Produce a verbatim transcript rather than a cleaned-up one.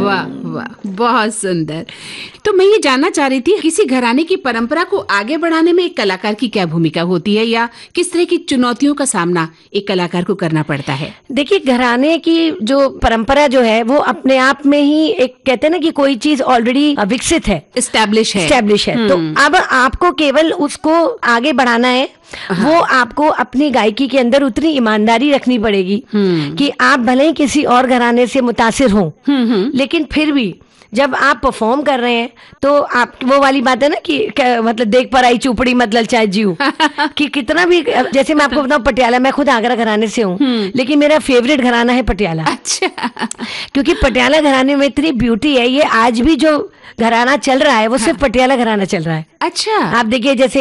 वाह वाह, बहुत सुंदर। तो मैं ये जानना चाह रही थी, किसी घराने की परंपरा को आगे बढ़ाने में एक कलाकार की क्या भूमिका होती है, या किस तरह की चुनौतियों का सामना एक कलाकार को करना पड़ता है? देखिए, घराने की जो परंपरा जो है वो अपने आप में ही एक, कहते हैं ना कि कोई चीज ऑलरेडी विकसित है, एस्टैब्लिश है एस्टैब्लिश है। तो अब आपको केवल उसको आगे बढ़ाना है। वो आपको अपनी गायकी के अंदर उतनी ईमानदारी रखनी पड़ेगी कि आप भले ही किसी और घराने से मुतासिर हों, लेकिन फिर भी जब आप परफॉर्म कर रहे हैं तो आप, वो वाली बात है ना कि क्या, मतलब देख पर आई चूपड़ी मत ललचाए जीव कि कितना भी, जैसे मैं आपको बताऊं, पटियाला, मैं खुद आगरा घराने से हूँ, लेकिन मेरा फेवरेट घराना है पटियाला। अच्छा। क्योंकि पटियाला घराने में इतनी ब्यूटी है। ये आज भी जो घराना चल रहा है वो सिर्फ पटियाला घराना चल रहा है। अच्छा। आप देखिए, जैसे